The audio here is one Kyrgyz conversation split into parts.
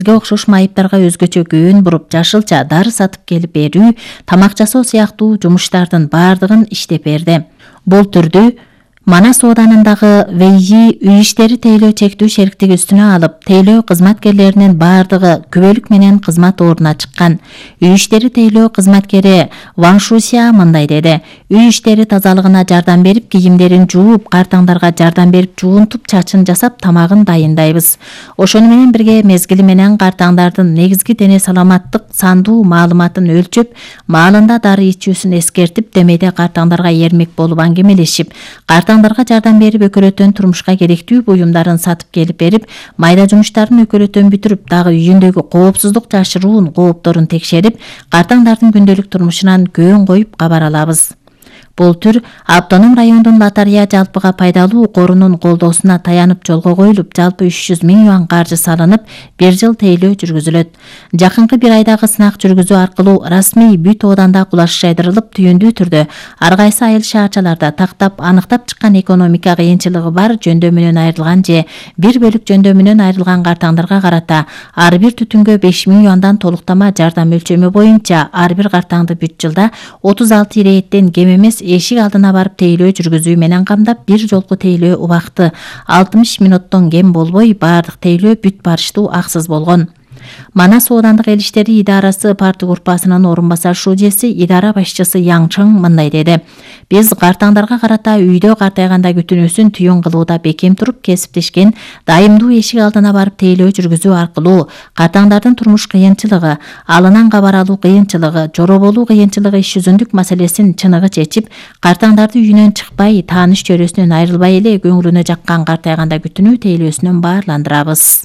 окшош майыптарга өзгөчө көөн буруп, жашылча дары сатып келип берүү, тамак жасоо сыяктуу жумуштардын баардыгын иштеп берди. Бул түрдүү Манас ооданындагы ВИИ үй иштери тейлөө чектүү шериктиги үстүнө алып, тейлөө кызматкерлеринин баардыгы күбөлүк менен кызмат ордуна чыккан. Үй иштери тейлөө кызматкери Ван Шусия мындай деди: үй иштери тазалыгына жардам берип, кийимдерин жууп, картаңдарга жардам берип, жуунтуп, чачын жасап, тамагын дайындайбыз. Ошону менен бирге мезгили менен картаңдардын негизги дене саламаттык сандуу маалыматын өлчөп, маалында дары ичүүсүн эскертип, демейде картаңдарга эрмек болуп аңгемелешип, картаңдарга жардам берип, өкөлөтөн турмушка керектүү буюмдарын сатып келип берип, майда жумуштарын өкөлөтөн бүтүрүп, дагы үйүндөгү коопсуздук жашыруун коопторун текшерип, картаңдардын күндөлүк турмушунан көөн коюп кабар алабыз. Бул түр автоном райондун лотерея жалпыга пайдалуу корунун колдоосуна таянып жолго коюлуп, жалпы 300 000 юан каржы салынып, 1 жыл тейлөө жүргүзүлөт. Жакынкы 1 айдагы сынак жүргүзүү аркылуу расмий бүт ооданда кулаш жайдырылып, түйүндүү түрдө ар кайсы айыл шаарчаларда тактап, аныктап чыккан экономика кыйынчылыгы бар жөндөмүнөн айрылган же бир бөлүк жөндөмүнөн айрылган картаңдарга карата ар бир түтүнгө 5 000 юандан толуктама жардам өлчөмү боюнча ар бир картаңды бүт жылда 36 ирээттен кем эмес эшик алдына барып тейлөө жүргүзүү менен камдап, бир жолку тейлөө убакыты 60 мүнөттөн кем болбой, баардык тейлөө бүт барыштуу аксыз болгон. Манас оодандык эл иштери идарасы парты группасынын орун басар шужеси, идара башчысы Яң Чың мындай деди: биз картаңдарга карата үйдө картайганда күтүнүүсүн түйүн кылууда бекем туруп, кесиптешкен дайымдуу эшик алдына барып тейлөө жүргүзүү аркылуу картаңдардын турмуш кыйынчылыгы, алынан кабар алуу кыйынчылыгы, жороболуу кыйынчылыгы, иш жүзүндүк маселесин чыныгы чечип, картаңдарды үйүнөн чыкпай, тааныш чөрөсүнөн айрылбай эле көңүлүнө жаккан картайганда күтүнүү тейлөөсүнөн баарландырабыз.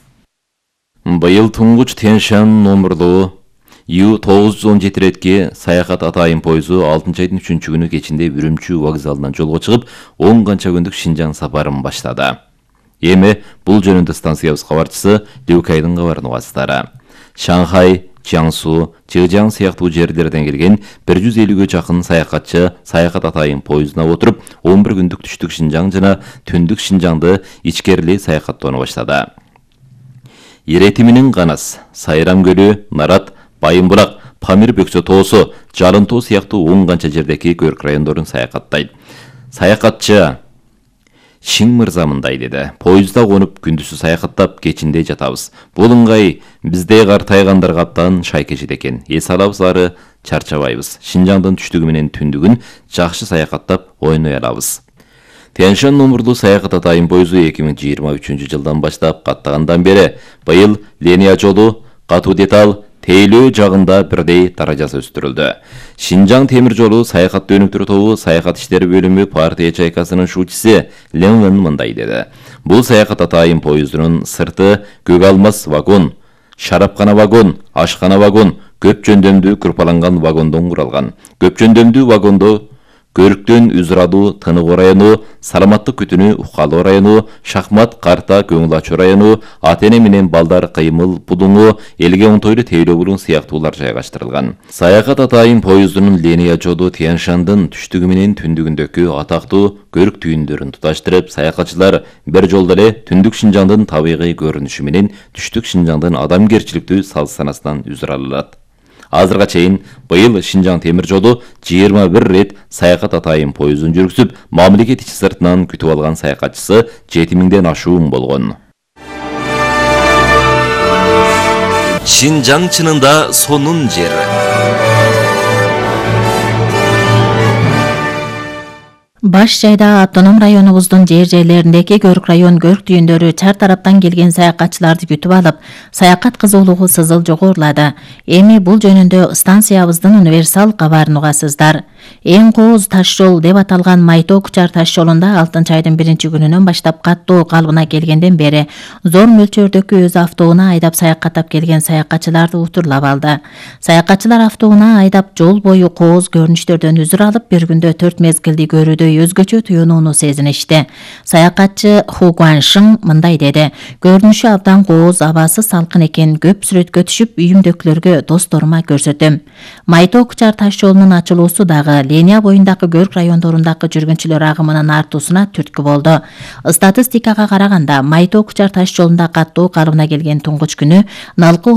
Быйыл туңгуч Тянь-Шань номерлуу Ю-917 ретке саякат атайын пойызу 6 айдын 3 күнү кечинде Үрүмчү вокзалынан жолго чыгып, 10 канча күндүк Шинжаң сапарын баштады. Эми бул жөнүндө станциябыз кабарчысы Дөкайдын кабарын угасыздар. Шанхай, Чаңсу, Чыжаң сыяктуу жерлерден келген 150ге жакын саякатчы саякат атайын пойызына отуруп, 11 күндүк түштүк Шинжаң жана түндүк Шинжаңды ичкерилей саякаттоону баштады. Иретиминин Канас, Сайрам көлү, Нарат, Байымбурак, Памир бөксө тоосу, Жалын тоо сыяктуу 10 канча жердеги көрк райондорун саякаттайт. Саякатчы Шиң мырза мындай деди: поездда конуп күндүзү саякаттап, кечинде жатабыз. Бул ыңгай бизде картайгандарга абдан шайкешет экен. Эс алабыз ары чарчабайбыз. Шинжаңдын түштүгү менен түндүгүн жакшы саякаттап ойной алабыз. Тянь-Шань номерлуу саякат атайын пойызу 2023 жылдан баштап каттагандан бери быйыл линия жолу, катуу деталь, тейлөө жагында бирдей даражасы өстүрүлдү. Шинжаң темир жолу саякат өнүктүрүү тобу саякат иштери бөлүмү партия чайкасынын шуучусы Лен Вен мындай деди: бул саякат атайын пойыздын сырты көк алмас вагон, шарапкана вагон, ашкана вагон, көп жөндөмдүү кырпаланган вагондон куралган. Көп жөндөмдүү вагондо көрүктөн үзрадуу, тыныгуу району, саламаттык күтүнүү, укалуу району, шахмат, карта, көңүл ачуу району, ата-эне менен балдар кыймыл, пудуңу, элге онтойлуу тейлөө булуң сыяктуулар жайгаштырылган. Саякат атайын пойыздын линия жолу Тянь-Шандын түштүгү менен түндүгүндөгү атактуу көрк түйүндөрүн туташтырып, саякатчылар бир жолдо эле түндүк Шинжаңдын табигый көрүнүшү менен түштүк Шинжаңдын адамгерчиликтүү салт-санасынан үзүр алат. Азырга чейин быйыл Шинжаң темир жолу 21 рет саякат атайын пойызын жүргүзүп, мамлекет ичи сыртынан күтүп алган саякатчысы 7000ден ашуун болгон. Шинжаң чынында сонун жер. Баш жайда автоном районубуздун жерлериндеги көрк район көрк түйүндөрү чар тараптан келген саякатчыларды күтүп алып, саякат кызуулугу сызыл жогорулады. Эми бул жөнүндө станциябыздын универсал кабарын угасыздар. Эң кооз таш жол деп аталган Майтоо Кучар таш жолунда 6 айдын 1 күнүнөн баштап каттоо калыбына келгенден бери зор мөлчөрдөгү өз автоуна айдап саякаттап келген саякатчыларды утурлап алды. Саякатчылар автоуна айдап жол бою кооз көрүнүштөрдөн үзүр алып, бир күндө 4 мезгилди көрүүдөй кандай өзгөчө туюнууну сезиништи. Саякатчы Ху Гуаншың мындай деди: "Көрүнүшү абдан кооз, абасы салкын экен. Көп сүрөткө түшүп, үйүмдөгүлөргө, досторума көрсөтөм." Майто-Кучар таш жолунун ачылуусу дагы Линия боюндагы көрк райондорундагы жүргүнчүлөр агымынын артуусуна түрткү болду. Статистикага караганда, Майто-Кучар таш жолунда каттоо калыбына келген туңгуч күнү налкы